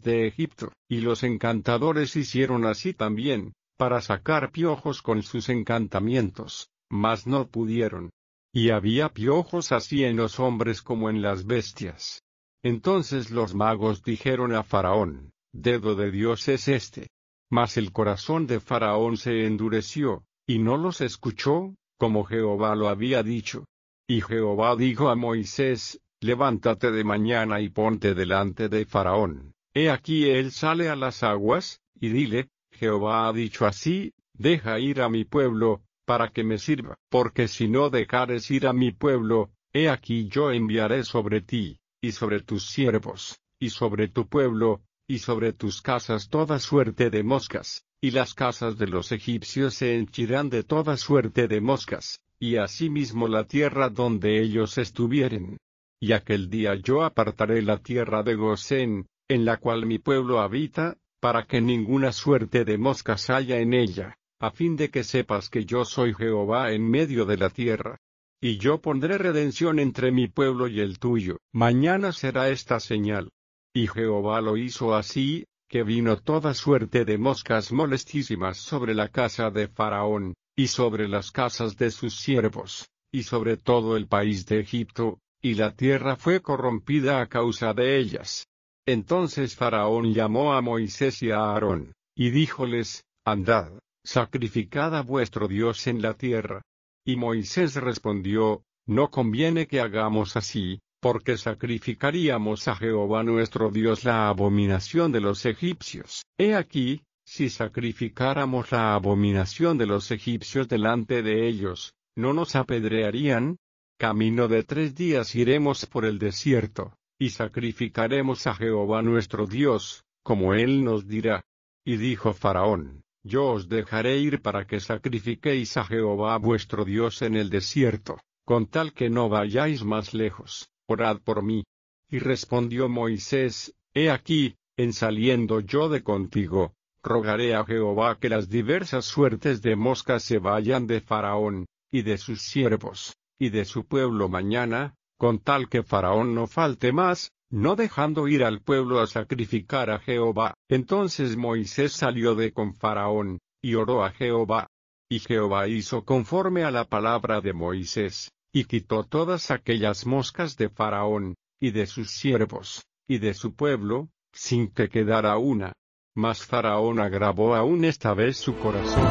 de Egipto. Y los encantadores hicieron así también, para sacar piojos con sus encantamientos, mas no pudieron. Y había piojos así en los hombres como en las bestias. Entonces los magos dijeron a Faraón: Dedo de Dios es este. Mas el corazón de Faraón se endureció, y no los escuchó, como Jehová lo había dicho. Y Jehová dijo a Moisés: Levántate de mañana y ponte delante de Faraón. He aquí él sale a las aguas, y dile: Jehová ha dicho así: Deja ir a mi pueblo, para que me sirva. Porque si no dejares ir a mi pueblo, he aquí yo enviaré sobre ti, y sobre tus siervos, y sobre tu pueblo, y sobre tus casas toda suerte de moscas, y las casas de los egipcios se henchirán de toda suerte de moscas, y asimismo la tierra donde ellos estuvieren. Y aquel día yo apartaré la tierra de Gosén, en la cual mi pueblo habita, para que ninguna suerte de moscas haya en ella, a fin de que sepas que yo soy Jehová en medio de la tierra. Y yo pondré redención entre mi pueblo y el tuyo. Mañana será esta señal. Y Jehová lo hizo así, que vino toda suerte de moscas molestísimas sobre la casa de Faraón, y sobre las casas de sus siervos, y sobre todo el país de Egipto, y la tierra fue corrompida a causa de ellas. Entonces Faraón llamó a Moisés y a Aarón, y díjoles: Andad, sacrificad a vuestro Dios en la tierra. Y Moisés respondió: No conviene que hagamos así, porque sacrificaríamos a Jehová nuestro Dios la abominación de los egipcios. He aquí, si sacrificáramos la abominación de los egipcios delante de ellos, ¿no nos apedrearían? Camino de 3 días iremos por el desierto, y sacrificaremos a Jehová nuestro Dios, como él nos dirá. Y dijo Faraón: Yo os dejaré ir para que sacrifiquéis a Jehová vuestro Dios en el desierto, con tal que no vayáis más lejos. Orad por mí. Y respondió Moisés: He aquí, en saliendo yo de contigo, rogaré a Jehová que las diversas suertes de moscas se vayan de Faraón, y de sus siervos, y de su pueblo mañana, con tal que Faraón no falte más, no dejando ir al pueblo a sacrificar a Jehová. Entonces Moisés salió de con Faraón, y oró a Jehová. Y Jehová hizo conforme a la palabra de Moisés, y quitó todas aquellas moscas de Faraón, y de sus siervos, y de su pueblo, sin que quedara una. Mas Faraón agravó aún esta vez su corazón.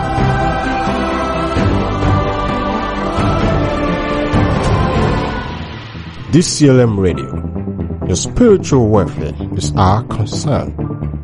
DCLM Radio. Your spiritual welfare is our concern.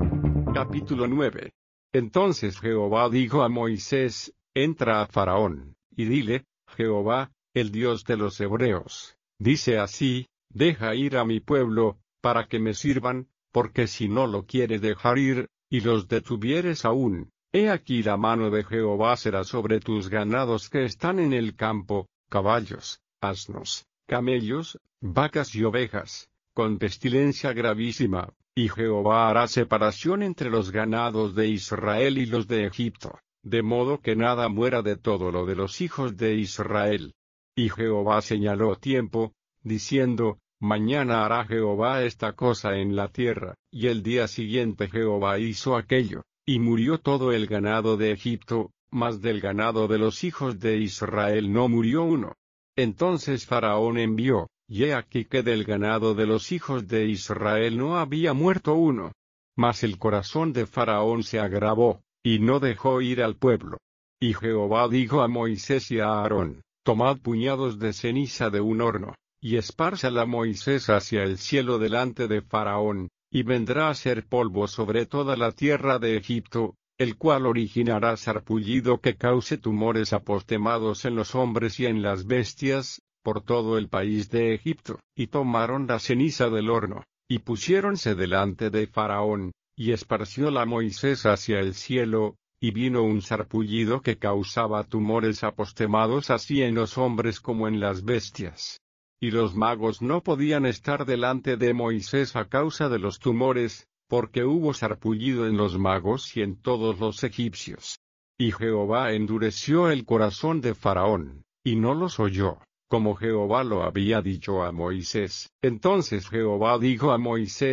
Capítulo 9. Entonces Jehová dijo a Moisés: Entra a Faraón, y dile: Jehová, el Dios de los hebreos, dice así: Deja ir a mi pueblo, para que me sirvan, porque si no lo quieres dejar ir, y los detuvieres aún, he aquí la mano de Jehová será sobre tus ganados que están en el campo, caballos, asnos, camellos, vacas y ovejas, con pestilencia gravísima, y Jehová hará separación entre los ganados de Israel y los de Egipto, de modo que nada muera de todo lo de los hijos de Israel. Y Jehová señaló tiempo, diciendo: Mañana hará Jehová esta cosa en la tierra. Y el día siguiente Jehová hizo aquello, y murió todo el ganado de Egipto, mas del ganado de los hijos de Israel no murió uno. Entonces Faraón envió, y he aquí que del ganado de los hijos de Israel no había muerto uno. Mas el corazón de Faraón se agravó, y no dejó ir al pueblo. Y Jehová dijo a Moisés y a Aarón: Tomad puñados de ceniza de un horno, y espárzala Moisés hacia el cielo delante de Faraón, y vendrá a ser polvo sobre toda la tierra de Egipto, el cual originará sarpullido que cause tumores apostemados en los hombres y en las bestias, por todo el país de Egipto. Y tomaron la ceniza del horno, y pusiéronse delante de Faraón, y esparcióla Moisés hacia el cielo, y vino un sarpullido que causaba tumores apostemados así en los hombres como en las bestias. Y los magos no podían estar delante de Moisés a causa de los tumores, porque hubo sarpullido en los magos y en todos los egipcios. Y Jehová endureció el corazón de Faraón, y no los oyó, como Jehová lo había dicho a Moisés. Entonces Jehová dijo a Moisés: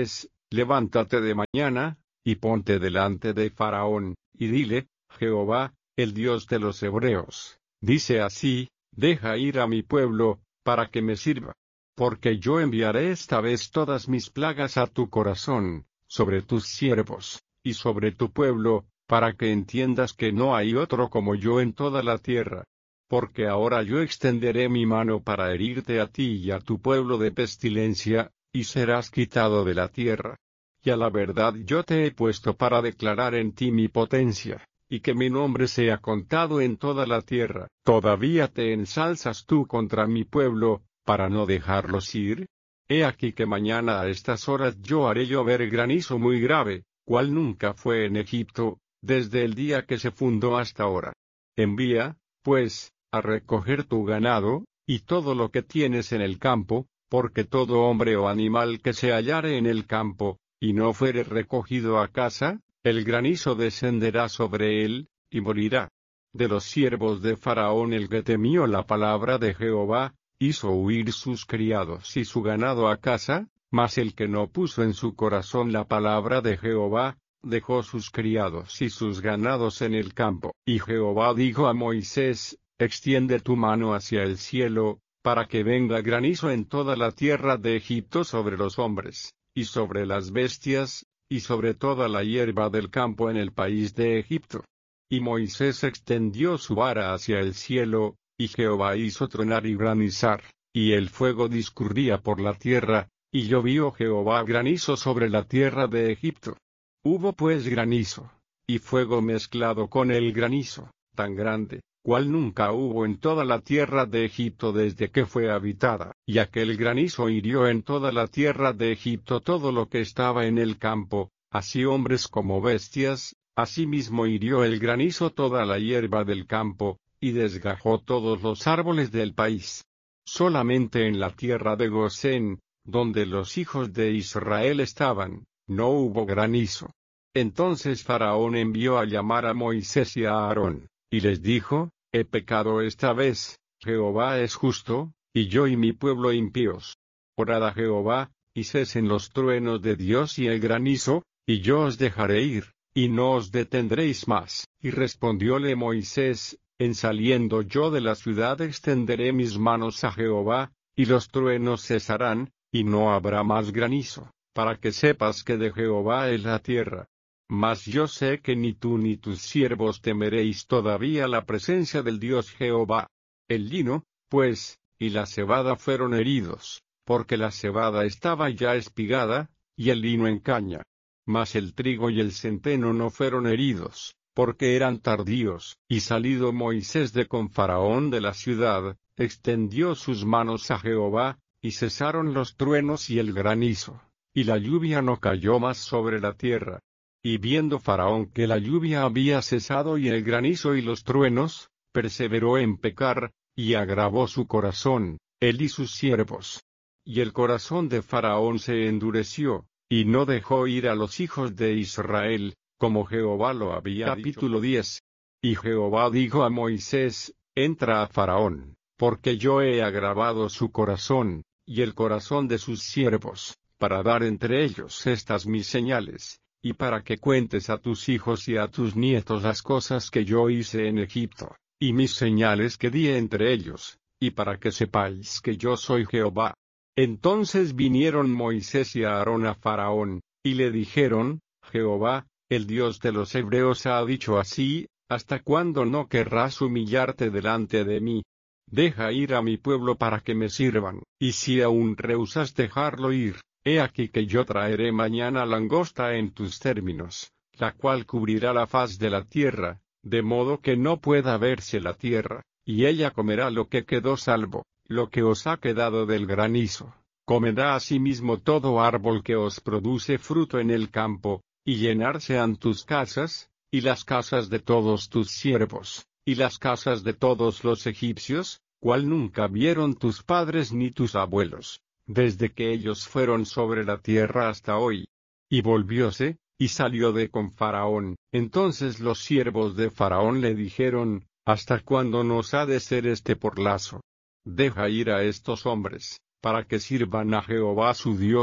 levántate de mañana, y ponte delante de Faraón, y dile, Jehová, el Dios de los hebreos, dice así, deja ir a mi pueblo, para que me sirva. Porque yo enviaré esta vez todas mis plagas a tu corazón, sobre tus siervos, y sobre tu pueblo, para que entiendas que no hay otro como yo en toda la tierra. Porque ahora yo extenderé mi mano para herirte a ti y a tu pueblo de pestilencia, y serás quitado de la tierra. Y a la verdad yo te he puesto para declarar en ti mi potencia, y que mi nombre sea contado en toda la tierra. ¿Todavía te ensalzas tú contra mi pueblo, para no dejarlos ir? He aquí que mañana a estas horas yo haré llover granizo muy grave, cual nunca fue en Egipto, desde el día que se fundó hasta ahora. Envía, pues, a recoger tu ganado, y todo lo que tienes en el campo, porque todo hombre o animal que se hallare en el campo, y no fuere recogido a casa, el granizo descenderá sobre él, y morirá. De los siervos de Faraón el que temió la palabra de Jehová, hizo huir sus criados y su ganado a casa, mas el que no puso en su corazón la palabra de Jehová, dejó sus criados y sus ganados en el campo. Y Jehová dijo a Moisés, extiende tu mano hacia el cielo, para que venga granizo en toda la tierra de Egipto sobre los hombres, y sobre las bestias, y sobre toda la hierba del campo en el país de Egipto. Y Moisés extendió su vara hacia el cielo, y Jehová hizo tronar y granizar, y el fuego discurría por la tierra, y llovió Jehová granizo sobre la tierra de Egipto. Hubo pues granizo, y fuego mezclado con el granizo, tan grande, cual nunca hubo en toda la tierra de Egipto desde que fue habitada, y aquel granizo hirió en toda la tierra de Egipto todo lo que estaba en el campo, así hombres como bestias, asimismo hirió el granizo toda la hierba del campo, y desgajó todos los árboles del país. Solamente en la tierra de Gosén, donde los hijos de Israel estaban, no hubo granizo. Entonces Faraón envió a llamar a Moisés y a Aarón, y les dijo, he pecado esta vez, Jehová es justo, y yo y mi pueblo impíos. Orad a Jehová, y cesen los truenos de Dios y el granizo, y yo os dejaré ir, y no os detendréis más. Y respondióle Moisés, en saliendo yo de la ciudad extenderé mis manos a Jehová, y los truenos cesarán, y no habrá más granizo, para que sepas que de Jehová es la tierra. Mas yo sé que ni tú ni tus siervos temeréis todavía la presencia del Dios Jehová. El lino, pues, y la cebada fueron heridos, porque la cebada estaba ya espigada, y el lino en caña. Mas el trigo y el centeno no fueron heridos, porque eran tardíos. Y salido Moisés de con Faraón de la ciudad, extendió sus manos a Jehová, y cesaron los truenos y el granizo, y la lluvia no cayó más sobre la tierra. Y viendo Faraón que la lluvia había cesado y el granizo y los truenos, perseveró en pecar, y agravó su corazón, él y sus siervos. Y el corazón de Faraón se endureció, y no dejó ir a los hijos de Israel, como Jehová lo había dicho. Capítulo 10. Y Jehová dijo a Moisés, entra a Faraón, porque yo he agravado su corazón, y el corazón de sus siervos, para dar entre ellos estas mis señales, y para que cuentes a tus hijos y a tus nietos las cosas que yo hice en Egipto, y mis señales que di entre ellos, y para que sepáis que yo soy Jehová. Entonces vinieron Moisés y Aarón a Faraón, y le dijeron, Jehová, el Dios de los hebreos ha dicho así, ¿hasta cuándo no querrás humillarte delante de mí? Deja ir a mi pueblo para que me sirvan, y si aún rehusas dejarlo ir, he aquí que yo traeré mañana langosta en tus términos, la cual cubrirá la faz de la tierra, de modo que no pueda verse la tierra, y ella comerá lo que quedó salvo, lo que os ha quedado del granizo. Comerá asimismo todo árbol que os produce fruto en el campo, y llenarse han tus casas, y las casas de todos tus siervos, y las casas de todos los egipcios, cual nunca vieron tus padres ni tus abuelos, desde que ellos fueron sobre la tierra hasta hoy. Y volvióse, y salió de con Faraón. Entonces los siervos de Faraón le dijeron, ¿hasta cuándo nos ha de ser este porlazo? Deja ir a estos hombres, para que sirvan a Jehová su Dios,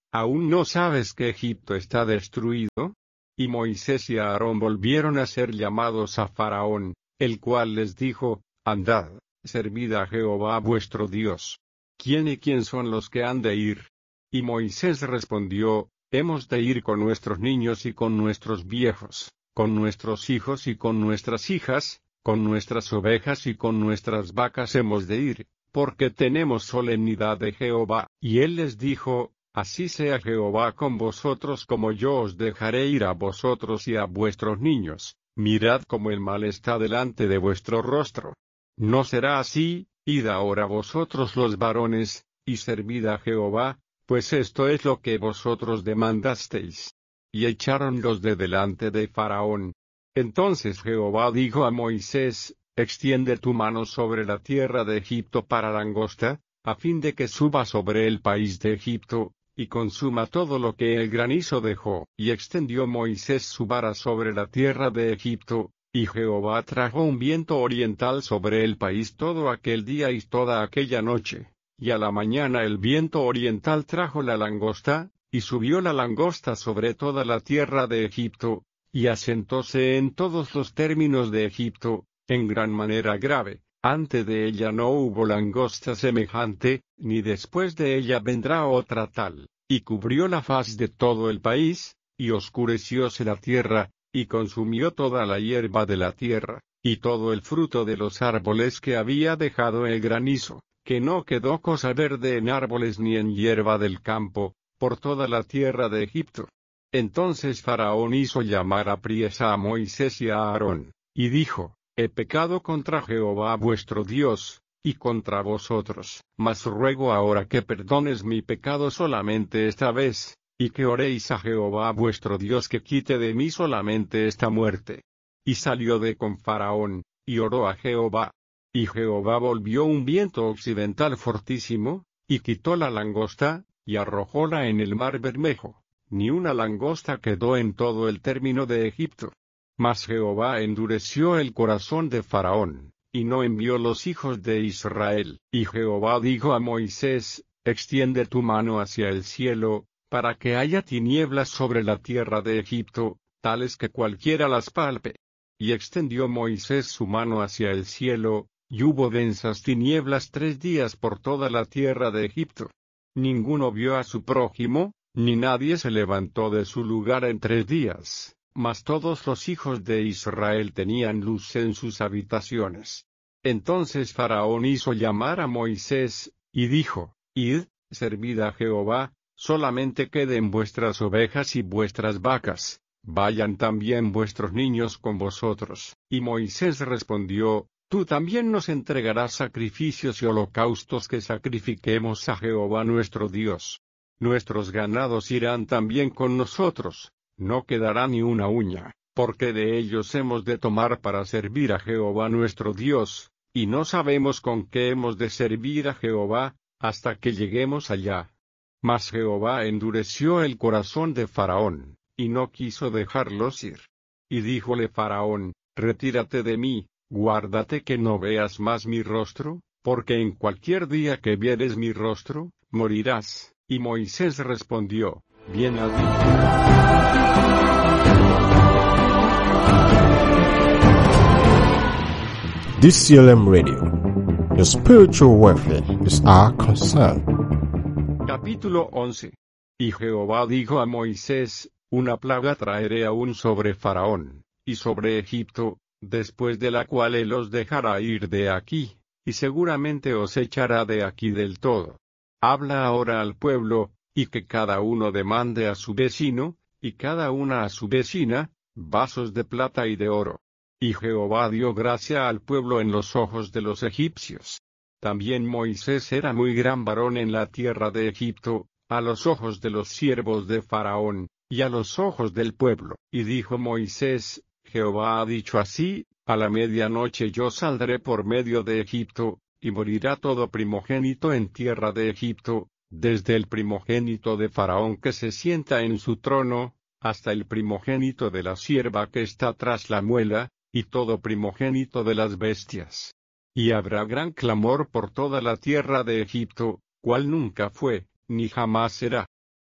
¿Aún no sabes que Egipto está destruido? Y Moisés y Aarón volvieron a ser llamados a Faraón, el cual les dijo, andad, servid a Jehová vuestro Dios. ¿Quién y quién son los que han de ir? Y Moisés respondió, hemos de ir con nuestros niños y con nuestros viejos, con nuestros hijos y con nuestras hijas, con nuestras ovejas y con nuestras vacas hemos de ir, porque tenemos solemnidad de Jehová. Y él les dijo, así sea Jehová con vosotros como yo os dejaré ir a vosotros y a vuestros niños, mirad como el mal está delante de vuestro rostro. No será así, id ahora vosotros los varones, y servid a Jehová, pues esto es lo que vosotros demandasteis. Y echáronlos de delante de Faraón. Entonces Jehová dijo a Moisés, extiende tu mano sobre la tierra de Egipto para langosta, a fin de que suba sobre el país de Egipto, y consuma todo lo que el granizo dejó. Y extendió Moisés su vara sobre la tierra de Egipto, y Jehová trajo un viento oriental sobre el país todo aquel día y toda aquella noche. Y a la mañana el viento oriental trajo la langosta, y subió la langosta sobre toda la tierra de Egipto, y asentóse en todos los términos de Egipto, en gran manera grave. Antes de ella no hubo langosta semejante, ni después de ella vendrá otra tal. Y cubrió la faz de todo el país, y oscurecióse la tierra, y consumió toda la hierba de la tierra, y todo el fruto de los árboles que había dejado el granizo, que no quedó cosa verde en árboles ni en hierba del campo, por toda la tierra de Egipto. Entonces Faraón hizo llamar apriesa a Moisés y a Aarón, y dijo, he pecado contra Jehová vuestro Dios, y contra vosotros, mas ruego ahora que perdones mi pecado solamente esta vez, y que oréis a Jehová vuestro Dios que quite de mí solamente esta muerte. Y salió de con Faraón, y oró a Jehová. Y Jehová volvió un viento occidental fortísimo, y quitó la langosta, y arrojóla en el mar Bermejo. Ni una langosta quedó en todo el término de Egipto. Mas Jehová endureció el corazón de Faraón, y no envió los hijos de Israel. Y Jehová dijo a Moisés, extiende tu mano hacia el cielo, para que haya tinieblas sobre la tierra de Egipto, tales que cualquiera las palpe. Y extendió Moisés su mano hacia el cielo, y hubo densas tinieblas 3 días por toda la tierra de Egipto. Ninguno vio a su prójimo, ni nadie se levantó de su lugar en 3 días. Mas todos los hijos de Israel tenían luz en sus habitaciones. Entonces Faraón hizo llamar a Moisés, y dijo, id, servid a Jehová, solamente queden vuestras ovejas y vuestras vacas, vayan también vuestros niños con vosotros. Y Moisés respondió, tú también nos entregarás sacrificios y holocaustos que sacrifiquemos a Jehová nuestro Dios. Nuestros ganados irán también con nosotros. No quedará ni una uña, porque de ellos hemos de tomar para servir a Jehová nuestro Dios, y no sabemos con qué hemos de servir a Jehová, hasta que lleguemos allá. Mas Jehová endureció el corazón de Faraón, y no quiso dejarlos ir. Y díjole Faraón, retírate de mí, guárdate que no veas más mi rostro, porque en cualquier día que vieres mi rostro, morirás. Y Moisés respondió, bien has dicho. DCLM Radio. Your spiritual welfare is our concern. Capítulo 11. Y Jehová dijo a Moisés, una plaga traeré aún sobre Faraón, y sobre Egipto, después de la cual él os dejará ir de aquí, y seguramente os echará de aquí del todo. Habla ahora al pueblo, y que cada uno demande a su vecino, y cada una a su vecina, vasos de plata y de oro. Y Jehová dio gracia al pueblo en los ojos de los egipcios. También Moisés era muy gran varón en la tierra de Egipto, a los ojos de los siervos de Faraón, y a los ojos del pueblo. Y dijo Moisés, Jehová ha dicho así, a la medianoche yo saldré por medio de Egipto, y morirá todo primogénito en tierra de Egipto, desde el primogénito de Faraón que se sienta en su trono, hasta el primogénito de la sierva que está tras la muela, y todo primogénito de las bestias. Y habrá gran clamor por toda la tierra de Egipto, cual nunca fue, ni jamás será.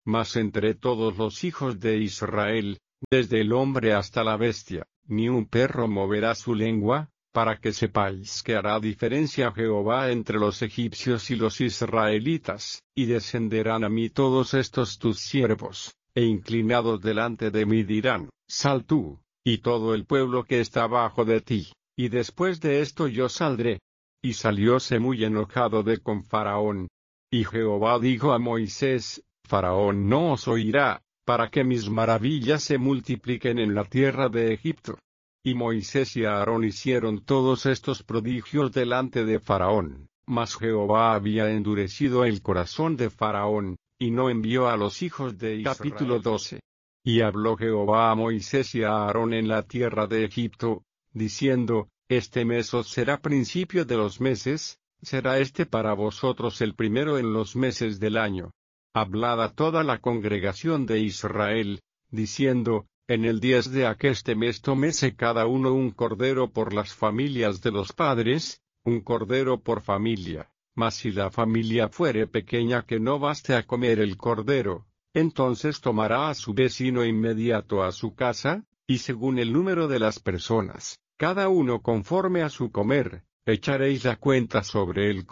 Mas entre todos los hijos de Israel, desde el hombre hasta la bestia, ni un perro moverá su lengua, para que sepáis que hará diferencia Jehová entre los egipcios y los israelitas, y descenderán a mí todos estos tus siervos, e inclinados delante de mí dirán, sal tú, y todo el pueblo que está bajo de ti, y después de esto yo saldré. Y salióse muy enojado con Faraón. Y Jehová dijo a Moisés, Faraón no os oirá, para que mis maravillas se multipliquen en la tierra de Egipto. Y Moisés y Aarón hicieron todos estos prodigios delante de Faraón, mas Jehová había endurecido el corazón de Faraón, y no envió a los hijos de Israel. Capítulo 12. Y habló Jehová a Moisés y a Aarón en la tierra de Egipto, diciendo, este mes os será principio de los meses, será este para vosotros el primero en los meses del año. Hablad a toda la congregación de Israel, diciendo, en el 10 de aqueste mes tómese cada uno un cordero por las familias de los padres, un cordero por familia, mas si la familia fuere pequeña que no baste a comer el cordero, entonces tomará a su vecino inmediato a su casa, y según el número de las personas, cada uno conforme a su comer, echaréis la cuenta sobre el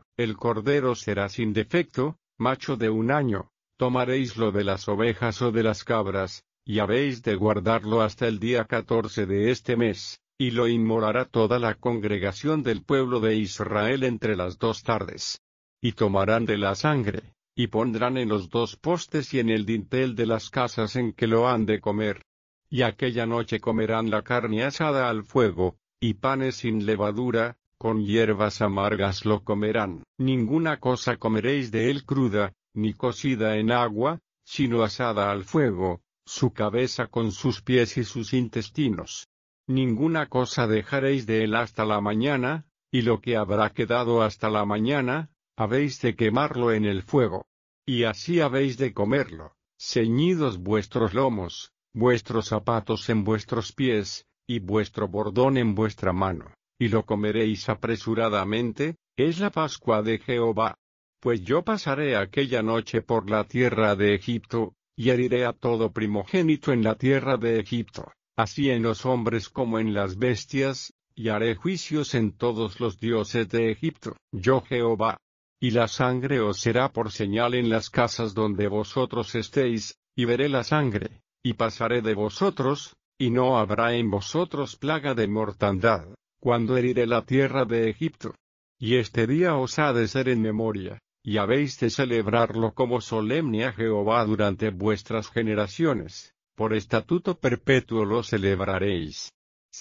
cordero será sin defecto, macho de 1 año, tomaréis lo de las ovejas o de las cabras, y habéis de guardarlo hasta el día 14 de este mes, y lo inmolará toda la congregación del pueblo de Israel entre las 2 tardes. Y tomarán de la sangre, y pondrán en los 2 postes y en el dintel de las casas en que lo han de comer. Y aquella noche comerán la carne asada al fuego, y panes sin levadura, con hierbas amargas lo comerán. Ninguna cosa comeréis de él cruda, ni cocida en agua, sino asada al fuego, su cabeza con sus pies y sus intestinos. Ninguna cosa dejaréis de él hasta la mañana, y lo que habrá quedado hasta la mañana, habéis de quemarlo en el fuego. Y así habéis de comerlo, ceñidos vuestros lomos, vuestros zapatos en vuestros pies, y vuestro bordón en vuestra mano, y lo comeréis apresuradamente, es la Pascua de Jehová. Pues yo pasaré aquella noche por la tierra de Egipto, y heriré a todo primogénito en la tierra de Egipto, así en los hombres como en las bestias, y haré juicios en todos los dioses de Egipto, yo Jehová. Y la sangre os será por señal en las casas donde vosotros estéis, y veré la sangre, y pasaré de vosotros, y no habrá en vosotros plaga de mortandad, cuando heriré la tierra de Egipto. Y este día os ha de ser en memoria, y habéis de celebrarlo como solemne a Jehová durante vuestras generaciones, por estatuto perpetuo lo celebraréis.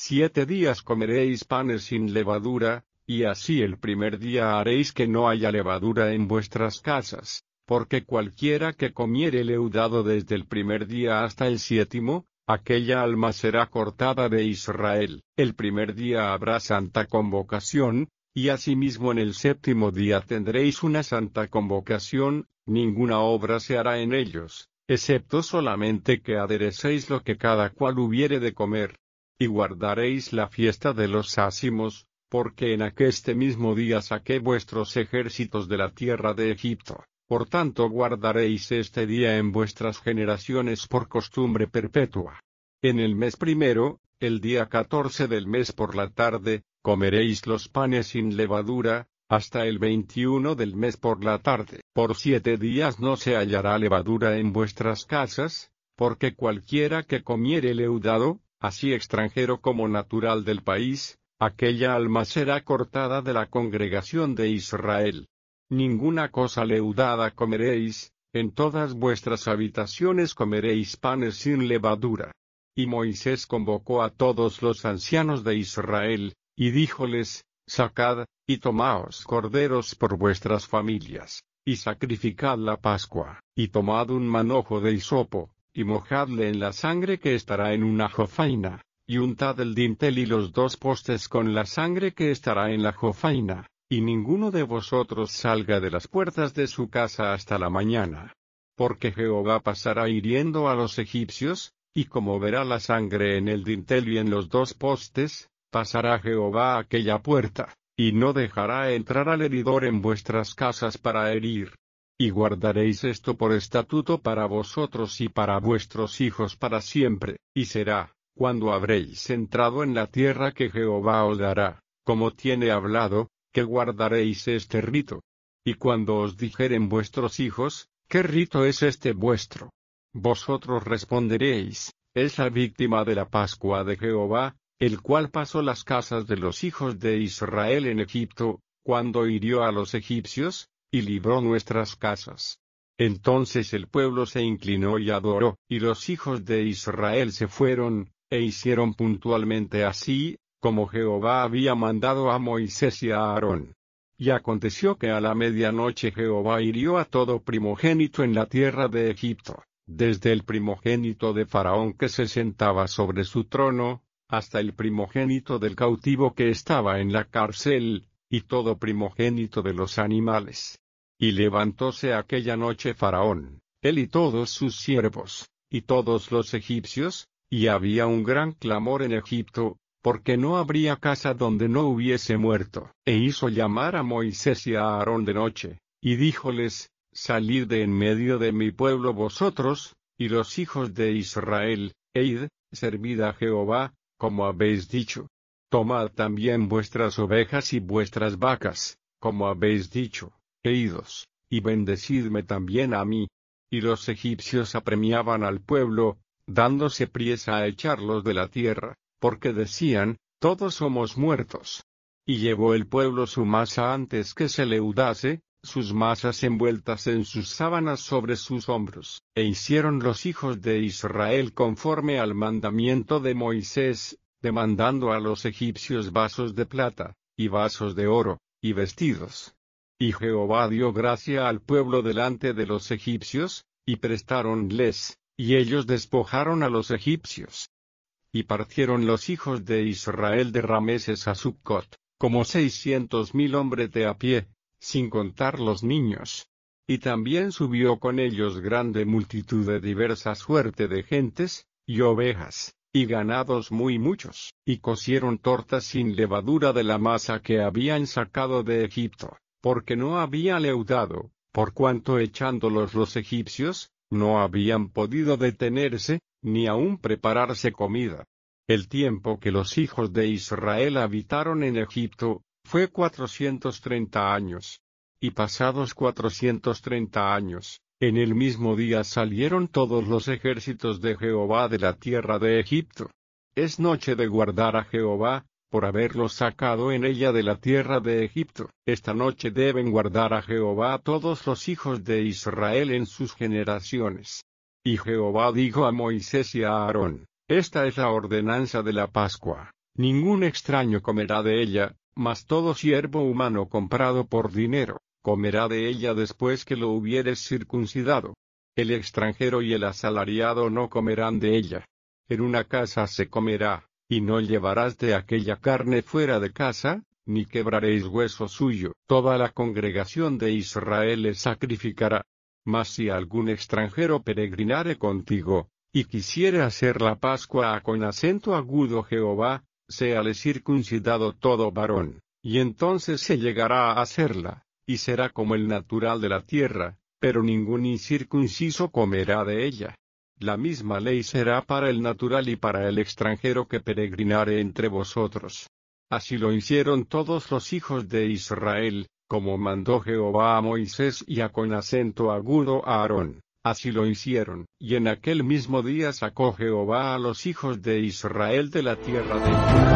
7 días comeréis panes sin levadura, y así el primer día haréis que no haya levadura en vuestras casas. Porque cualquiera que comiere leudado desde el primer día hasta el 7º, aquella alma será cortada de Israel. El primer día habrá santa convocación, y asimismo en el 7º día tendréis una santa convocación, ninguna obra se hará en ellos, excepto solamente que aderecéis lo que cada cual hubiere de comer. Y guardaréis la fiesta de los ázimos, porque en aqueste mismo día saqué vuestros ejércitos de la tierra de Egipto. Por tanto guardaréis este día en vuestras generaciones por costumbre perpetua. En el mes primero, el día 14 del mes por la tarde, comeréis los panes sin levadura, hasta el 21 del mes por la tarde. Por 7 días no se hallará levadura en vuestras casas, porque cualquiera que comiere leudado, así extranjero como natural del país, aquella alma será cortada de la congregación de Israel. Ninguna cosa leudada comeréis, en todas vuestras habitaciones comeréis panes sin levadura. Y Moisés convocó a todos los ancianos de Israel, y díjoles, sacad, y tomaos corderos por vuestras familias, y sacrificad la Pascua, y tomad un manojo de hisopo, y mojadle en la sangre que estará en una jofaina, y untad el dintel y los 2 postes con la sangre que estará en la jofaina. Y ninguno de vosotros salga de las puertas de su casa hasta la mañana. Porque Jehová pasará hiriendo a los egipcios, y como verá la sangre en el dintel y en los 2 postes, pasará Jehová a aquella puerta, y no dejará entrar al heridor en vuestras casas para herir. Y guardaréis esto por estatuto para vosotros y para vuestros hijos para siempre, y será, cuando habréis entrado en la tierra que Jehová os dará, como tiene hablado, que guardaréis este rito. Y cuando os dijeren vuestros hijos, ¿qué rito es este vuestro? Vosotros responderéis, es la víctima de la Pascua de Jehová, el cual pasó las casas de los hijos de Israel en Egipto, cuando hirió a los egipcios, y libró nuestras casas. Entonces el pueblo se inclinó y adoró, y los hijos de Israel se fueron, e hicieron puntualmente así, como Jehová había mandado a Moisés y a Aarón. Y aconteció que a la medianoche Jehová hirió a todo primogénito en la tierra de Egipto, desde el primogénito de Faraón que se sentaba sobre su trono, hasta el primogénito del cautivo que estaba en la cárcel, y todo primogénito de los animales. Y levantóse aquella noche Faraón, él y todos sus siervos, y todos los egipcios, y había un gran clamor en Egipto, porque no habría casa donde no hubiese muerto. E hizo llamar a Moisés y a Aarón de noche, y díjoles, salid de en medio de mi pueblo vosotros, y los hijos de Israel, e id, servid a Jehová, como habéis dicho. Tomad también vuestras ovejas y vuestras vacas, como habéis dicho, e idos, y bendecidme también a mí. Y los egipcios apremiaban al pueblo, dándose priesa a echarlos de la tierra, porque decían, todos somos muertos. Y llevó el pueblo su masa antes que se leudase, sus masas envueltas en sus sábanas sobre sus hombros, e hicieron los hijos de Israel conforme al mandamiento de Moisés, demandando a los egipcios vasos de plata, y vasos de oro, y vestidos. Y Jehová dio gracia al pueblo delante de los egipcios, y prestáronles, y ellos despojaron a los egipcios. Y partieron los hijos de Israel de Rameses a Succot, como 600,000 hombres de a pie, sin contar los niños. Y también subió con ellos grande multitud de diversa suerte de gentes, y ovejas, y ganados muy muchos, y cocieron tortas sin levadura de la masa que habían sacado de Egipto, porque no había leudado, por cuanto echándolos los egipcios, no habían podido detenerse, ni aun prepararse comida. El tiempo que los hijos de Israel habitaron en Egipto, fue 430 años. Y pasados 430 años, en el mismo día salieron todos los ejércitos de Jehová de la tierra de Egipto. Es noche de guardar a Jehová, por haberlos sacado en ella de la tierra de Egipto. Esta noche deben guardar a Jehová todos los hijos de Israel en sus generaciones. Y Jehová dijo a Moisés y a Aarón, esta es la ordenanza de la Pascua. Ningún extraño comerá de ella, mas todo siervo humano comprado por dinero, comerá de ella después que lo hubieres circuncidado. El extranjero y el asalariado no comerán de ella. En una casa se comerá, y no llevarás de aquella carne fuera de casa, ni quebraréis hueso suyo. Toda la congregación de Israel le sacrificará. Mas si algún extranjero peregrinare contigo, y quisiere hacer la Pascua con acento agudo Jehová, séale circuncidado todo varón, y entonces se llegará a hacerla, y será como el natural de la tierra, pero ningún incircunciso comerá de ella. La misma ley será para el natural y para el extranjero que peregrinare entre vosotros. Así lo hicieron todos los hijos de Israel, como mandó Jehová a Moisés y a con acento agudo a Aarón. Así lo hicieron, y en aquel mismo día sacó Jehová a los hijos de Israel de la tierra de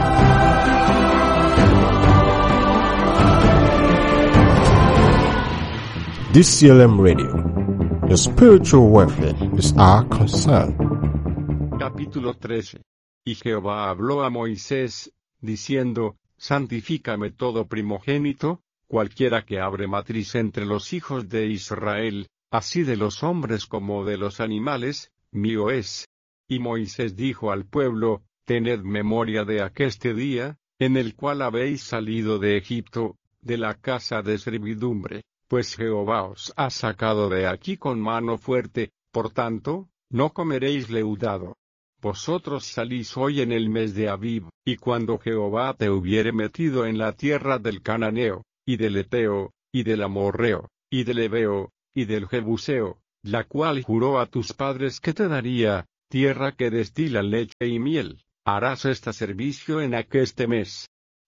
Egipto. DCLM Radio. Your spiritual welfare is our concern. Capítulo 13. Y Jehová habló a Moisés, diciendo, santifícame todo primogénito, cualquiera que abre matriz entre los hijos de Israel, así de los hombres como de los animales, mío es. Y Moisés dijo al pueblo, tened memoria de aqueste día, en el cual habéis salido de Egipto, de la casa de servidumbre, pues Jehová os ha sacado de aquí con mano fuerte, por tanto, no comeréis leudado. Vosotros salís hoy en el mes de Abib, y cuando Jehová te hubiere metido en la tierra del Cananeo, y del Eteo, y del Amorreo, y del Heveo, y del Jebuseo, la cual juró a tus padres que te daría, tierra que destila leche y miel. Harás este servicio en aqueste mes.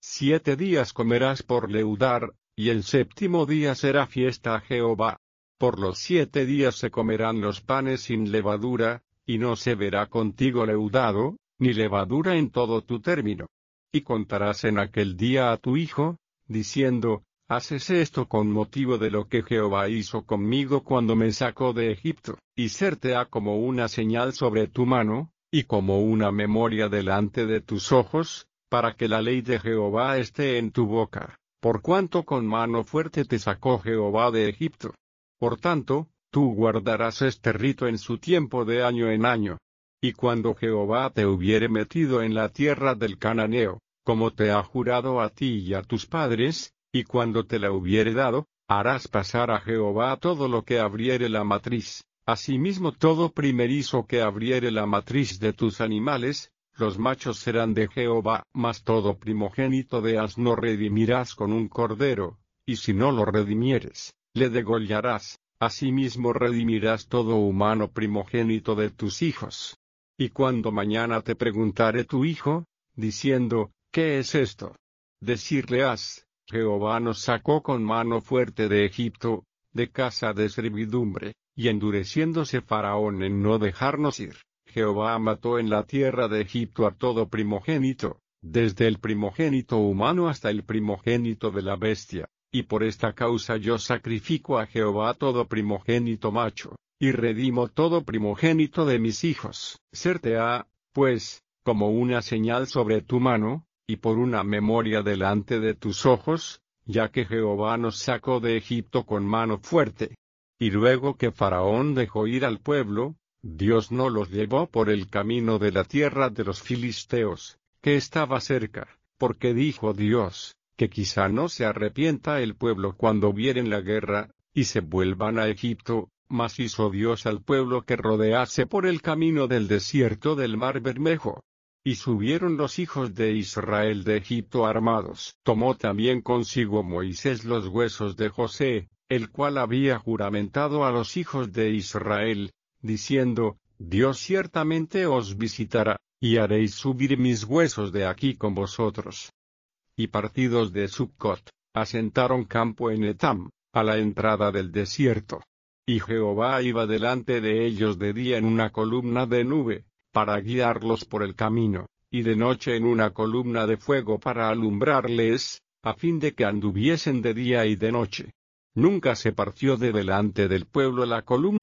7 días comerás por leudar, y el 7º día será fiesta a Jehová. Por los 7 días se comerán los panes sin levadura, y no se verá contigo leudado, ni levadura en todo tu término. Y contarás en aquel día a tu hijo, diciendo, haces esto con motivo de lo que Jehová hizo conmigo cuando me sacó de Egipto, y serte ha como una señal sobre tu mano, y como una memoria delante de tus ojos, para que la ley de Jehová esté en tu boca, por cuanto con mano fuerte te sacó Jehová de Egipto. Por tanto, tú guardarás este rito en su tiempo de año en año. Y cuando Jehová te hubiere metido en la tierra del Cananeo, como te ha jurado a ti y a tus padres, y cuando te la hubiere dado, harás pasar a Jehová todo lo que abriere la matriz, asimismo todo primerizo que abriere la matriz de tus animales, los machos serán de Jehová, mas todo primogénito de asno redimirás con un cordero, y si no lo redimieres, le degollarás, asimismo redimirás todo humano primogénito de tus hijos. Y cuando mañana te preguntare tu hijo, diciendo, ¿qué es esto? Decirle has, Jehová nos sacó con mano fuerte de Egipto, de casa de servidumbre, y endureciéndose Faraón en no dejarnos ir, Jehová mató en la tierra de Egipto a todo primogénito, desde el primogénito humano hasta el primogénito de la bestia, y por esta causa yo sacrifico a Jehová todo primogénito macho, y redimo todo primogénito de mis hijos. Serte ha, pues, como una señal sobre tu mano, y por una memoria delante de tus ojos, ya que Jehová nos sacó de Egipto con mano fuerte. Y luego que Faraón dejó ir al pueblo, Dios no los llevó por el camino de la tierra de los filisteos, que estaba cerca, porque dijo Dios, que quizá no se arrepienta el pueblo cuando vieren la guerra, y se vuelvan a Egipto, mas hizo Dios al pueblo que rodease por el camino del desierto del mar Bermejo. Y subieron los hijos de Israel de Egipto armados. Tomó también consigo Moisés los huesos de José, el cual había juramentado a los hijos de Israel, diciendo, Dios ciertamente os visitará, y haréis subir mis huesos de aquí con vosotros. Y partidos de Succot, asentaron campo en Etam, a la entrada del desierto. Y Jehová iba delante de ellos de día en una columna de nube, para guiarlos por el camino, y de noche en una columna de fuego para alumbrarles, a fin de que anduviesen de día y de noche. Nunca se partió de delante del pueblo la columna.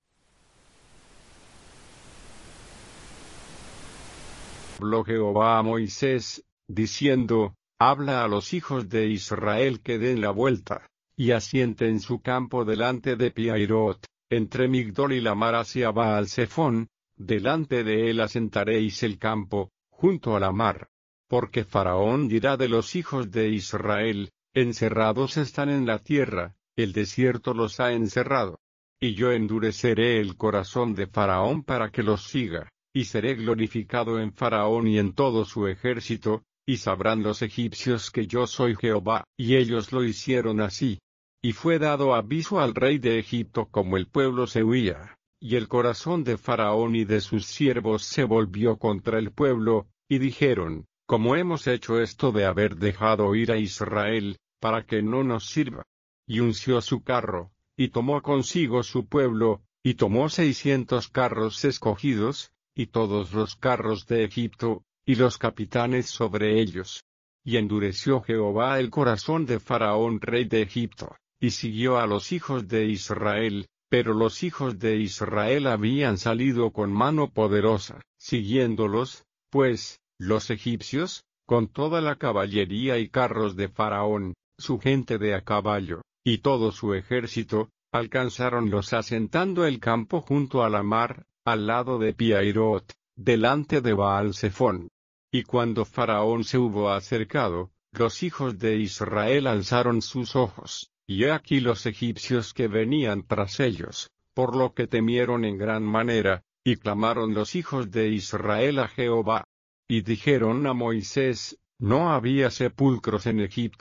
Habló Jehová a Moisés, diciendo, habla a los hijos de Israel que den la vuelta, y asienten su campo delante de Piairot, entre Migdol y la mar hacia Baal-Zephón. Delante de él asentaréis el campo, junto a la mar. Porque Faraón dirá de los hijos de Israel, encerrados están en la tierra, el desierto los ha encerrado. Y yo endureceré el corazón de Faraón para que los siga, y seré glorificado en Faraón y en todo su ejército, y sabrán los egipcios que yo soy Jehová. Y ellos lo hicieron así. Y fue dado aviso al rey de Egipto como el pueblo se huía. Y el corazón de Faraón y de sus siervos se volvió contra el pueblo, y dijeron, ¿cómo hemos hecho esto de haber dejado ir a Israel, para que no nos sirva? Y unció su carro, y tomó consigo su pueblo, y tomó 600 carros escogidos, y todos los carros de Egipto, y los capitanes sobre ellos. Y endureció Jehová el corazón de Faraón rey de Egipto, y siguió a los hijos de Israel. Pero los hijos de Israel habían salido con mano poderosa, siguiéndolos, pues, los egipcios, con toda la caballería y carros de Faraón, su gente de a caballo, y todo su ejército, alcanzáronlos asentando el campo junto a la mar, al lado de Piairot, delante de Baal-Zephón. Y cuando Faraón se hubo acercado, los hijos de Israel alzaron sus ojos. Y he aquí los egipcios que venían tras ellos, por lo que temieron en gran manera, y clamaron los hijos de Israel a Jehová. Y dijeron a Moisés, ¿no había sepulcros en Egipto,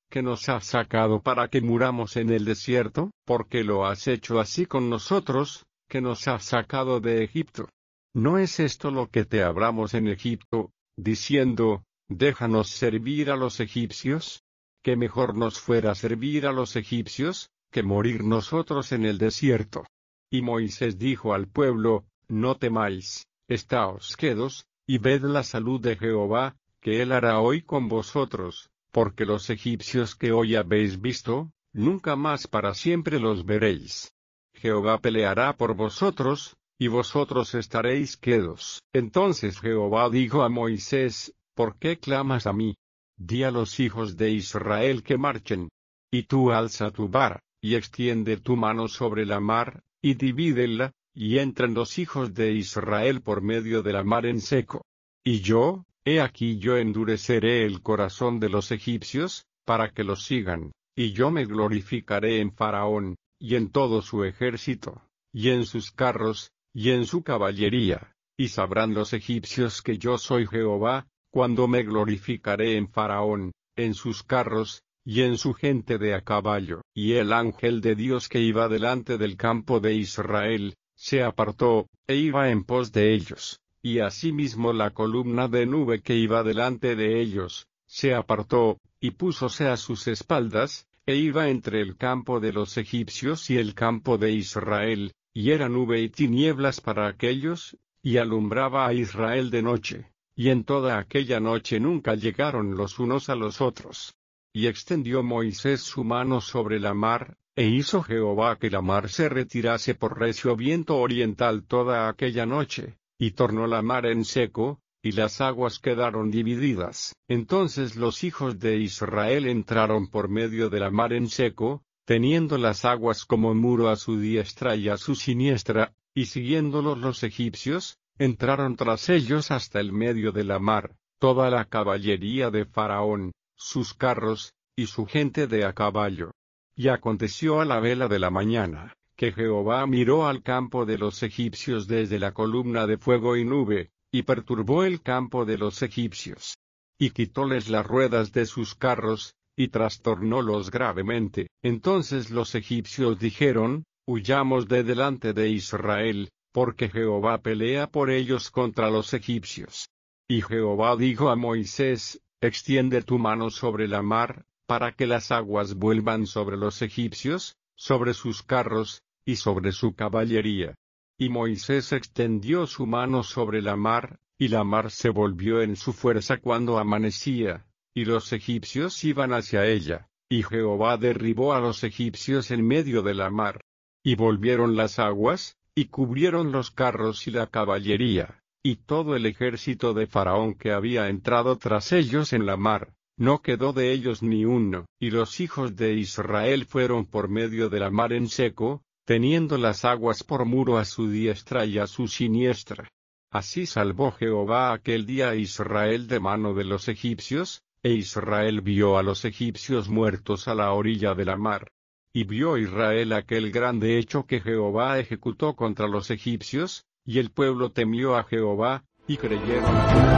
que nos has sacado para que muramos en el desierto? ¿Por qué lo has hecho así con nosotros, que nos has sacado de Egipto? ¿No es esto lo que te hablamos en Egipto, diciendo, déjanos servir a los egipcios? ¿Qué mejor nos fuera servir a los egipcios, que morir nosotros en el desierto? Y Moisés dijo al pueblo, no temáis, estáos quedos, y ved la salud de Jehová, que él hará hoy con vosotros, porque los egipcios que hoy habéis visto, nunca más para siempre los veréis. Jehová peleará por vosotros, y vosotros estaréis quedos. Entonces Jehová dijo a Moisés, ¿por qué clamas a mí? Di a los hijos de Israel que marchen. Y tú alza tu vara, y extiende tu mano sobre la mar, y divídela, y entren los hijos de Israel por medio de la mar en seco. Y yo, he aquí yo endureceré el corazón de los egipcios, para que los sigan, y yo me glorificaré en Faraón, y en todo su ejército, y en sus carros, y en su caballería, y sabrán los egipcios que yo soy Jehová, cuando me glorificaré en Faraón, en sus carros, y en su gente de a caballo. Y el ángel de Dios que iba delante del campo de Israel, se apartó, e iba en pos de ellos, y asimismo la columna de nube que iba delante de ellos, se apartó, y púsose a sus espaldas, e iba entre el campo de los egipcios y el campo de Israel, y era nube y tinieblas para aquellos, y alumbraba a Israel de noche, y en toda aquella noche nunca llegaron los unos a los otros. Y extendió Moisés su mano sobre la mar, e hizo Jehová que la mar se retirase por recio viento oriental toda aquella noche, y tornó la mar en seco, y las aguas quedaron divididas. Entonces los hijos de Israel entraron por medio de la mar en seco, teniendo las aguas como muro a su diestra y a su siniestra, y siguiéndolos los egipcios, entraron tras ellos hasta el medio de la mar, toda la caballería de Faraón, sus carros, y su gente de a caballo. Y aconteció a la vela de la mañana, que Jehová miró al campo de los egipcios desde la columna de fuego y nube, y perturbó el campo de los egipcios. Y quitóles las ruedas de sus carros, y trastornólos gravemente. Entonces los egipcios dijeron, huyamos de delante de Israel, porque Jehová pelea por ellos contra los egipcios. Y Jehová dijo a Moisés, extiende tu mano sobre la mar, para que las aguas vuelvan sobre los egipcios, sobre sus carros, y sobre su caballería. Y Moisés extendió su mano sobre la mar, y la mar se volvió en su fuerza cuando amanecía, y los egipcios iban hacia ella, y Jehová derribó a los egipcios en medio de la mar. Y volvieron las aguas, y cubrieron los carros y la caballería, y todo el ejército de Faraón que había entrado tras ellos en la mar. No quedó de ellos ni uno, y los hijos de Israel fueron por medio de la mar en seco, teniendo las aguas por muro a su diestra y a su siniestra. Así salvó Jehová aquel día a Israel de mano de los egipcios, e Israel vio a los egipcios muertos a la orilla de la mar. Y vio Israel aquel grande hecho que Jehová ejecutó contra los egipcios, y el pueblo temió a Jehová, y creyeron.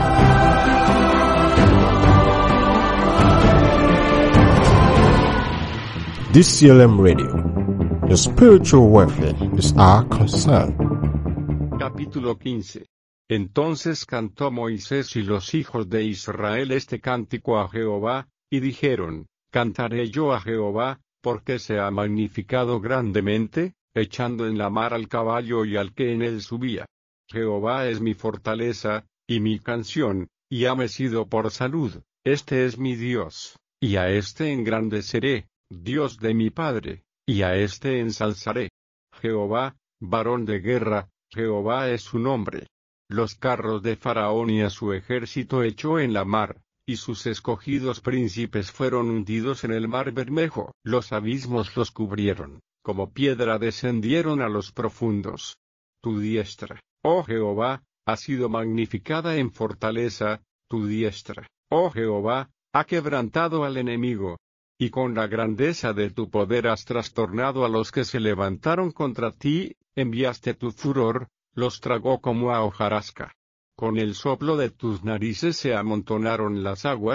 DCLM Radio. Your spiritual welfare is our concern. Capítulo 15. Entonces cantó Moisés y los hijos de Israel este cántico a Jehová, y dijeron, cantaré yo a Jehová, porque se ha magnificado grandemente, echando en la mar al caballo y al que en él subía. Jehová es mi fortaleza, y mi canción, y hame sido por salud, este es mi Dios, y a este engrandeceré, Dios de mi Padre, y a este ensalzaré. Jehová, varón de guerra, Jehová es su nombre. Los carros de Faraón y a su ejército echó en la mar, y sus escogidos príncipes fueron hundidos en el mar Bermejo. Los abismos los cubrieron, como piedra descendieron a los profundos. Tu diestra, oh Jehová, ha sido magnificada en fortaleza, tu diestra, oh Jehová, ha quebrantado al enemigo. Y con la grandeza de tu poder has trastornado a los que se levantaron contra ti, enviaste tu furor, los tragó como a hojarasca. Con el soplo de tus narices se amontonaron las aguas,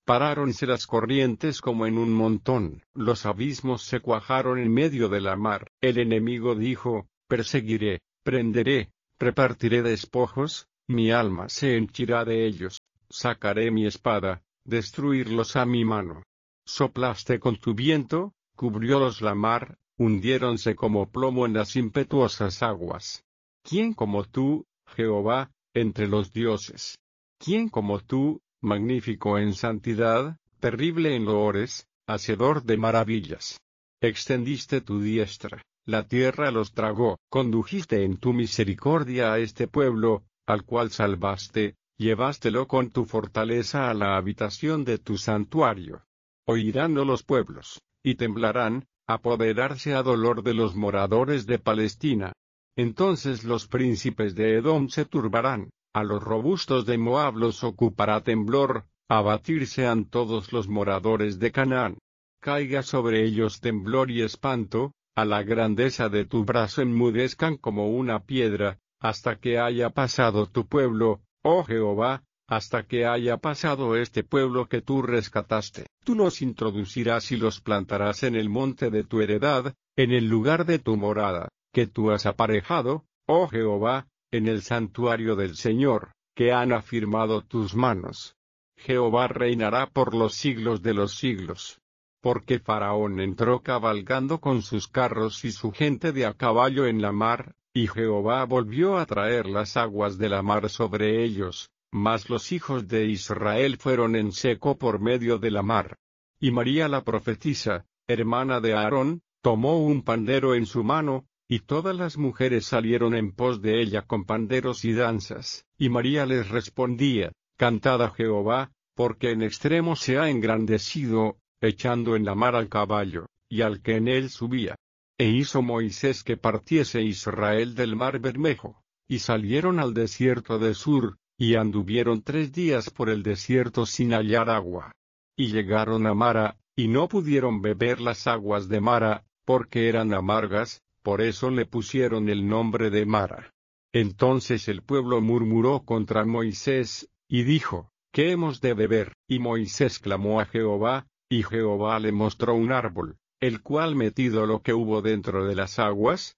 paráronse las corrientes como en un montón, los abismos se cuajaron en medio de la mar. El enemigo dijo: perseguiré, prenderé, repartiré despojos, mi alma se henchirá de ellos, sacaré mi espada, destruirlos a mi mano. Soplaste con tu viento, cubriólos la mar, hundiéronse como plomo en las impetuosas aguas. ¿Quién como tú, Jehová, entre los dioses? ¿Quién como tú, magnífico en santidad, terrible en loores, hacedor de maravillas? Extendiste tu diestra, la tierra los tragó, condujiste en tu misericordia a este pueblo, al cual salvaste, llevástelo con tu fortaleza a la habitación de tu santuario. Oiránlo los pueblos, y temblarán, apoderarse a dolor de los moradores de Palestina. Entonces los príncipes de Edom se turbarán, a los robustos de Moab los ocupará temblor, abatirse han todos los moradores de Canaán. Caiga sobre ellos temblor y espanto, a la grandeza de tu brazo enmudezcan como una piedra, hasta que haya pasado tu pueblo, oh Jehová, hasta que haya pasado este pueblo que tú rescataste. Tú los introducirás y los plantarás en el monte de tu heredad, en el lugar de tu morada, que tú has aparejado, oh Jehová, en el santuario del Señor, que han afirmado tus manos. Jehová reinará por los siglos de los siglos. Porque Faraón entró cabalgando con sus carros y su gente de a caballo en la mar, y Jehová volvió a traer las aguas de la mar sobre ellos, mas los hijos de Israel fueron en seco por medio de la mar. Y María la profetisa, hermana de Aarón, tomó un pandero en su mano, y todas las mujeres salieron en pos de ella con panderos y danzas. Y María les respondía: cantad a Jehová, porque en extremo se ha engrandecido, echando en la mar al caballo, y al que en él subía. E hizo Moisés que partiese Israel del mar Bermejo, y salieron al desierto de Sur, y anduvieron 3 días por el desierto sin hallar agua. Y llegaron a Mara, y no pudieron beber las aguas de Mara, porque eran amargas, por eso le pusieron el nombre de Mara. Entonces el pueblo murmuró contra Moisés, y dijo: ¿qué hemos de beber? Y Moisés clamó a Jehová, y Jehová le mostró un árbol, el cual metido lo que hubo dentro de las aguas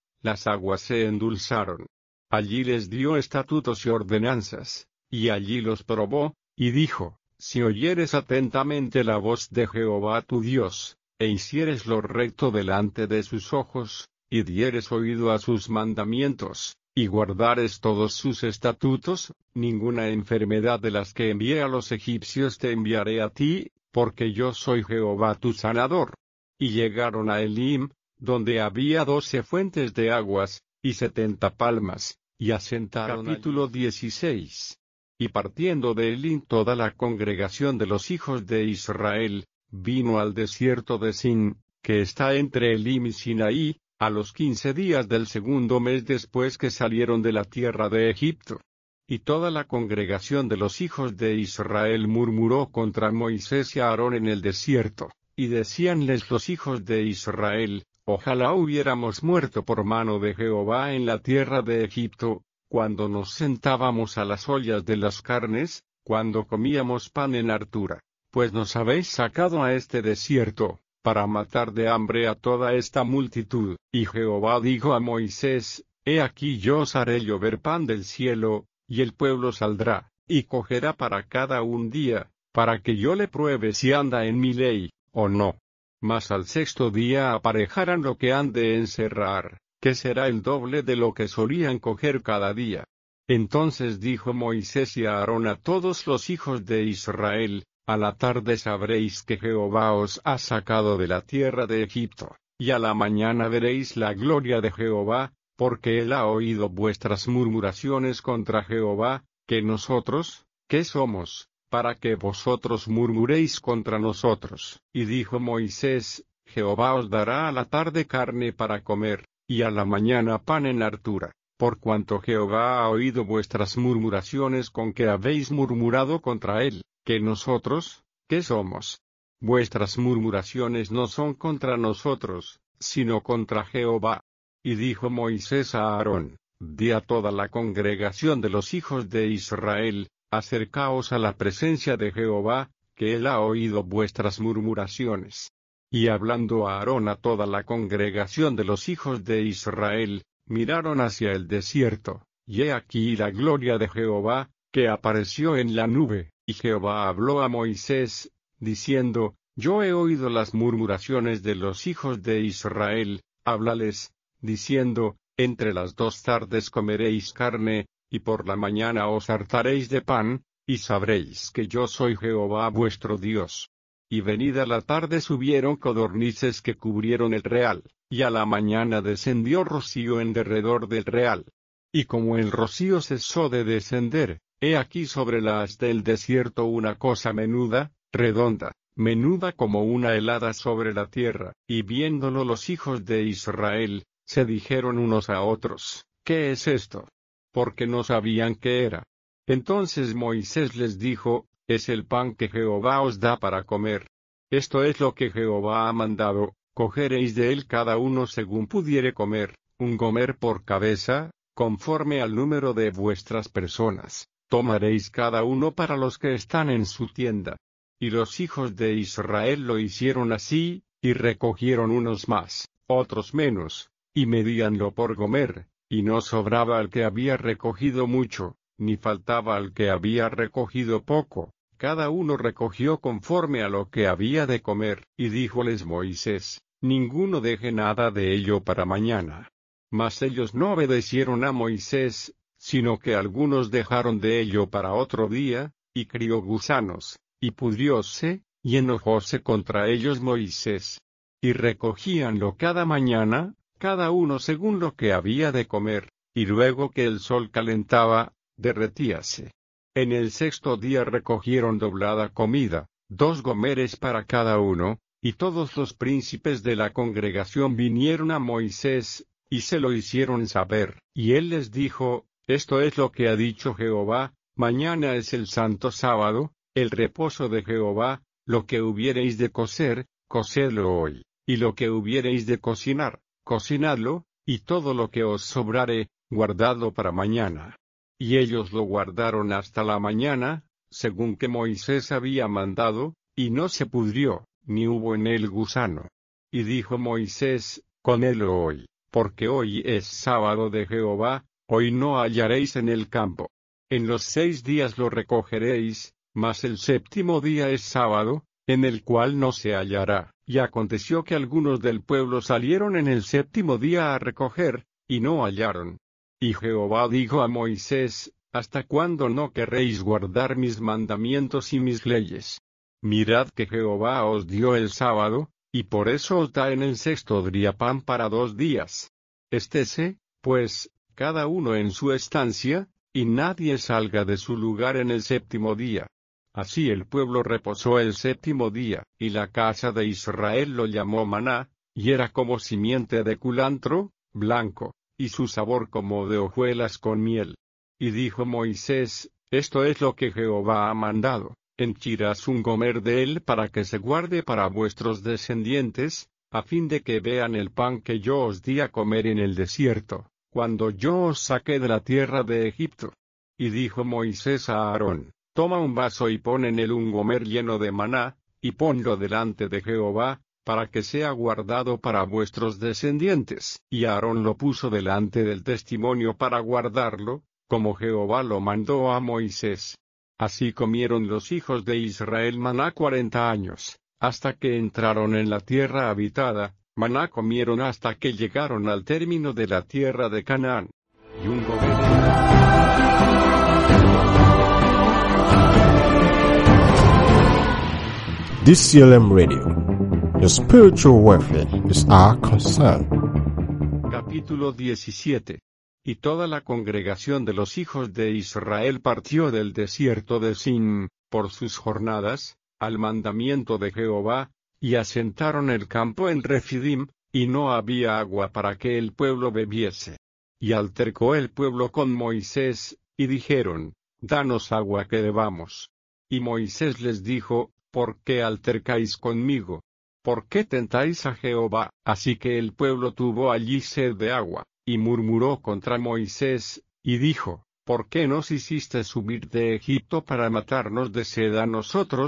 se endulzaron. Allí les dio estatutos y ordenanzas, y allí los probó, y dijo: si oyeres atentamente la voz de Jehová tu Dios, e hicieres lo recto delante de sus ojos, y dieres oído a sus mandamientos, y guardares todos sus estatutos, ninguna enfermedad de las que envié a los egipcios te enviaré a ti, porque yo soy Jehová tu sanador. Y llegaron a Elim, donde había 12 fuentes de aguas, y 70 palmas, y asentaron. Capítulo 16. Y partiendo de Elim toda la congregación de los hijos de Israel, vino al desierto de Sin, que está entre Elim y Sinaí, a los 15 días del segundo mes después que salieron de la tierra de Egipto. Y toda la congregación de los hijos de Israel murmuró contra Moisés y Aarón en el desierto, y decíanles los hijos de Israel: ojalá hubiéramos muerto por mano de Jehová en la tierra de Egipto, cuando nos sentábamos a las ollas de las carnes, cuando comíamos pan en hartura, pues nos habéis sacado a este desierto, para matar de hambre a toda esta multitud. Y Jehová dijo a Moisés: he aquí yo os haré llover pan del cielo, y el pueblo saldrá, y cogerá para cada un día, para que yo le pruebe si anda en mi ley, o no. Mas al 6º día aparejarán lo que han de encerrar, que será el doble de lo que solían coger cada día. Entonces dijo Moisés y Aarón a todos los hijos de Israel: a la tarde sabréis que Jehová os ha sacado de la tierra de Egipto, y a la mañana veréis la gloria de Jehová, porque él ha oído vuestras murmuraciones contra Jehová, que nosotros, ¿qué somos, para que vosotros murmuréis contra nosotros? Y dijo Moisés: Jehová os dará a la tarde carne para comer, y a la mañana pan en hartura, por cuanto Jehová ha oído vuestras murmuraciones con que habéis murmurado contra él. ¿Que nosotros, qué somos? Vuestras murmuraciones no son contra nosotros, sino contra Jehová. Y dijo Moisés a Aarón: di a toda la congregación de los hijos de Israel: acercaos a la presencia de Jehová, porque él ha oído vuestras murmuraciones. Y hablando a Aarón a toda la congregación de los hijos de Israel, miraron hacia el desierto, y he aquí la gloria de Jehová, que apareció en la nube, y Jehová habló a Moisés, diciendo, Yo he oído las murmuraciones de los hijos de Israel, háblales, diciendo, entre las 2 tardes comeréis carne, y por la mañana os hartaréis de pan, y sabréis que yo soy Jehová vuestro Dios. Y venida la tarde subieron codornices que cubrieron el real, y a la mañana descendió rocío en derredor del real. Y como el rocío cesó de descender, he aquí sobre la haz del desierto una cosa menuda, redonda, menuda como una helada sobre la tierra, y viéndolo los hijos de Israel, se dijeron unos a otros, ¿qué es esto? Porque no sabían qué era. Entonces Moisés les dijo, es el pan que Jehová os da para comer. Esto es lo que Jehová ha mandado, cogeréis de él cada uno según pudiere comer, un gomer por cabeza, conforme al número de vuestras personas, tomaréis cada uno para los que están en su tienda. Y los hijos de Israel lo hicieron así, y recogieron unos más, otros menos, y medíanlo por gomer, y no sobraba al que había recogido mucho, ni faltaba al que había recogido poco. Cada uno recogió conforme a lo que había de comer, y díjoles Moisés, ninguno deje nada de ello para mañana. Mas ellos no obedecieron a Moisés, sino que algunos dejaron de ello para otro día, y crió gusanos, y pudrióse, y enojóse contra ellos Moisés. Y recogíanlo cada mañana, cada uno según lo que había de comer, y luego que el sol calentaba, derretíase. En el 6º día recogieron doblada comida, 2 gomeres para cada uno, y todos los príncipes de la congregación vinieron a Moisés, y se lo hicieron saber, y él les dijo, esto es lo que ha dicho Jehová, mañana es el santo sábado, el reposo de Jehová, lo que hubiereis de cocer, cocedlo hoy, y lo que hubiereis de cocinar, cocinadlo, y todo lo que os sobrare, guardadlo para mañana. Y ellos lo guardaron hasta la mañana, según que Moisés había mandado, y no se pudrió, ni hubo en él gusano. Y dijo Moisés, comedlo hoy, porque hoy es sábado de Jehová, hoy no hallaréis en el campo. En los 6 días lo recogeréis, mas el 7º día es sábado, en el cual no se hallará. Y aconteció que algunos del pueblo salieron en el 7º día a recoger, y no hallaron. Y Jehová dijo a Moisés, ¿hasta cuándo no querréis guardar mis mandamientos y mis leyes? Mirad que Jehová os dio el sábado, y por eso os da en el 6º día pan para 2 días. Estése, pues, cada uno en su estancia, y nadie salga de su lugar en el 7º día. Así el pueblo reposó el 7º día, y la casa de Israel lo llamó maná, y era como simiente de culantro, blanco, y su sabor como de hojuelas con miel. Y dijo Moisés, esto es lo que Jehová ha mandado, henchirás un gomer de él para que se guarde para vuestros descendientes, a fin de que vean el pan que yo os di a comer en el desierto, cuando yo os saqué de la tierra de Egipto. Y dijo Moisés a Aarón, toma un vaso y pon en él un gomer lleno de maná, y ponlo delante de Jehová, para que sea guardado para vuestros descendientes. Y Aarón lo puso delante del testimonio para guardarlo, como Jehová lo mandó a Moisés. Así comieron los hijos de Israel maná 40 años, hasta que entraron en la tierra habitada, maná comieron hasta que llegaron al término de la tierra de Canaán. Y un gomer. DCLM Radio. Your spiritual welfare is our concern. Capítulo 17. Y toda la congregación de los hijos de Israel partió del desierto de Sin, por sus jornadas, al mandamiento de Jehová, y asentaron el campo en Refidim, y no había agua para que el pueblo bebiese. Y altercó el pueblo con Moisés, y dijeron, danos agua que bebamos. Y Moisés les dijo, ¿por qué altercáis conmigo? ¿Por qué tentáis a Jehová? Así que el pueblo tuvo allí sed de agua, y murmuró contra Moisés, y dijo, ¿por qué nos hiciste subir de Egipto para matarnos de sed a nosotros,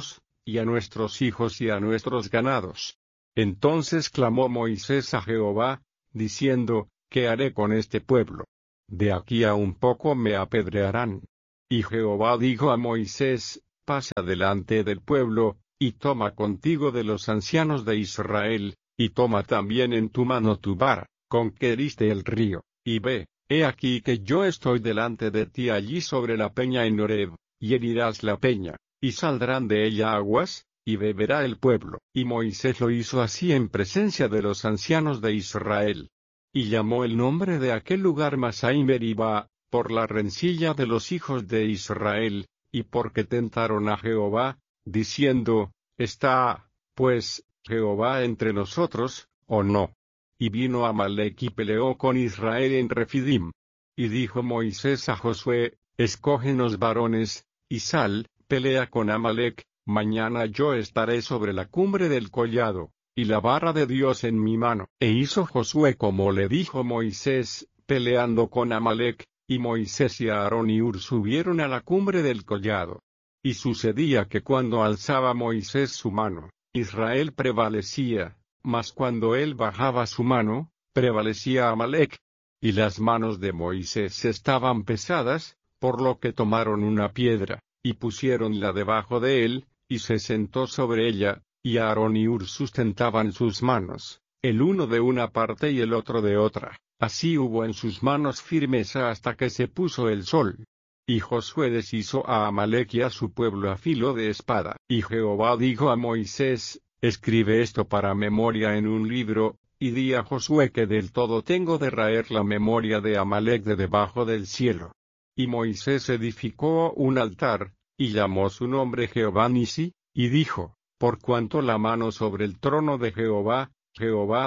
y a nuestros hijos y a nuestros ganados. Entonces clamó Moisés a Jehová, diciendo, ¿qué haré con este pueblo? De aquí a un poco me apedrearán. Y Jehová dijo a Moisés, pasa delante del pueblo, y toma contigo de los ancianos de Israel, y toma también en tu mano tu vara, con que heriste el río, y ve, he aquí que yo estoy delante de ti allí sobre la peña en Horeb, y herirás la peña, y saldrán de ella aguas, y beberá el pueblo. Y Moisés lo hizo así en presencia de los ancianos de Israel. Y llamó el nombre de aquel lugar Masá y Meribá, por la rencilla de los hijos de Israel, y porque tentaron a Jehová, diciendo, ¿está, pues, Jehová entre nosotros, o no? Y vino Amalec y peleó con Israel en Refidim. Y dijo Moisés a Josué, escógenos varones, y sal, pelea con Amalec, mañana yo estaré sobre la cumbre del collado, y la vara de Dios en mi mano. E hizo Josué como le dijo Moisés, peleando con Amalec, y Moisés y Aarón y Hur subieron a la cumbre del collado. Y sucedía que cuando alzaba Moisés su mano, Israel prevalecía, mas cuando él bajaba su mano, prevalecía Amalec. Y las manos de Moisés estaban pesadas, por lo que tomaron una piedra, y pusiéronla debajo de él, y se sentó sobre ella, y Aarón y Hur sustentaban sus manos, el uno de una parte y el otro de otra. Así hubo en sus manos firmeza hasta que se puso el sol. Y Josué deshizo a Amalec y a su pueblo a filo de espada. Y Jehová dijo a Moisés, escribe esto para memoria en un libro, y di a Josué que del todo tengo de raer la memoria de Amalec de debajo del cielo. Y Moisés edificó un altar, y llamó su nombre Jehová Nisi, y dijo, por cuanto la mano sobre el trono de Jehová, Jehová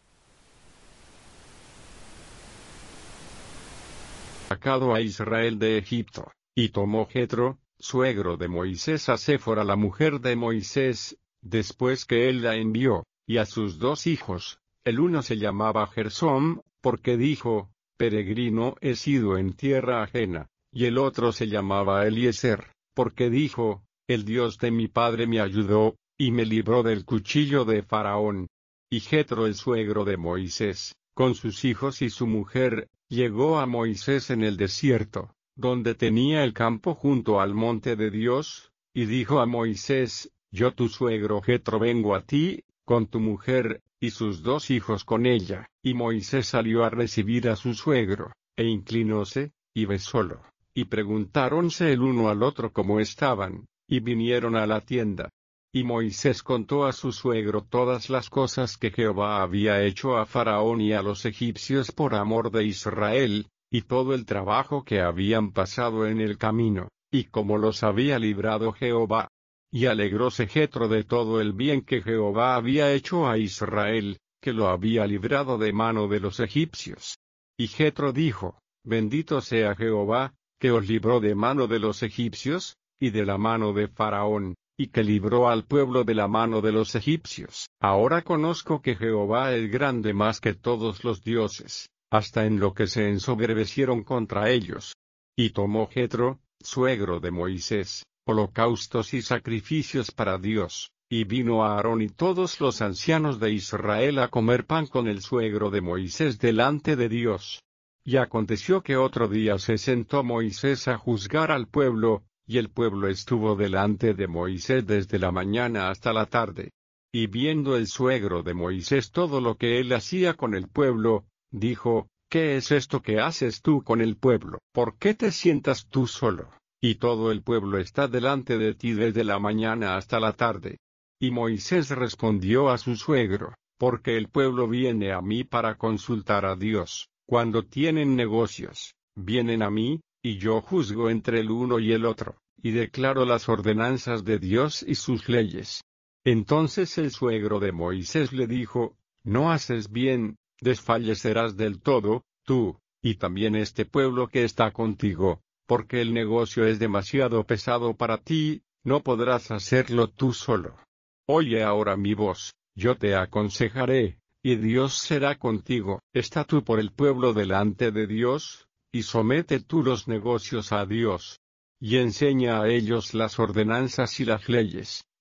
sacado a Israel de Egipto. Y tomó Jetro, suegro de Moisés, a Séfora la mujer de Moisés, después que él la envió, y a sus dos hijos. El uno se llamaba Gersóm, porque dijo, peregrino he sido en tierra ajena, y el otro se llamaba Eliezer, porque dijo, el Dios de mi padre me ayudó, y me libró del cuchillo de Faraón. Y Jetro el suegro de Moisés, con sus hijos y su mujer, llegó a Moisés en el desierto, donde tenía el campo junto al monte de Dios, y dijo a Moisés, yo tu suegro Jetro vengo a ti, con tu mujer, y sus dos hijos con ella. Y Moisés salió a recibir a su suegro, e inclinóse, y besólo. Y preguntáronse el uno al otro cómo estaban, y vinieron a la tienda. Y Moisés contó a su suegro todas las cosas que Jehová había hecho a Faraón y a los egipcios por amor de Israel, y todo el trabajo que habían pasado en el camino, y cómo los había librado Jehová. Y alegróse Jetro de todo el bien que Jehová había hecho a Israel, que lo había librado de mano de los egipcios. Y Jetro dijo, bendito sea Jehová, que os libró de mano de los egipcios, y de la mano de Faraón, y que libró al pueblo de la mano de los egipcios. Ahora conozco que Jehová es grande más que todos los dioses, hasta en lo que se ensoberbecieron contra ellos. Y tomó Jetro, suegro de Moisés, holocaustos y sacrificios para Dios, y vino a Aarón y todos los ancianos de Israel a comer pan con el suegro de Moisés delante de Dios. Y aconteció que otro día se sentó Moisés a juzgar al pueblo, y el pueblo estuvo delante de Moisés desde la mañana hasta la tarde. Y viendo el suegro de Moisés todo lo que él hacía con el pueblo, dijo, ¿qué es esto que haces tú con el pueblo? ¿Por qué te sientas tú solo? Y todo el pueblo está delante de ti desde la mañana hasta la tarde. Y Moisés respondió a su suegro, porque el pueblo viene a mí para consultar a Dios. Cuando tienen negocios, vienen a mí, y yo juzgo entre el uno y el otro, y declaro las ordenanzas de Dios y sus leyes. Entonces el suegro de Moisés le dijo, no haces bien, desfallecerás del todo, tú, y también este pueblo que está contigo, porque el negocio es demasiado pesado para ti, no podrás hacerlo tú solo. Oye ahora mi voz, yo te aconsejaré, y Dios será contigo. Está tú por el pueblo delante de Dios, y somete tú los negocios a Dios. Y enseña a ellos las ordenanzas y las leyes,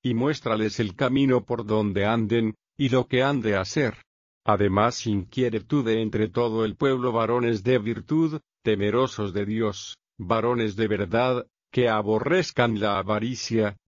y muéstrales el camino por donde anden, y lo que han de hacer. Además inquiere tú de entre todo el pueblo varones de virtud, temerosos de Dios, varones de verdad, que aborrezcan la avaricia,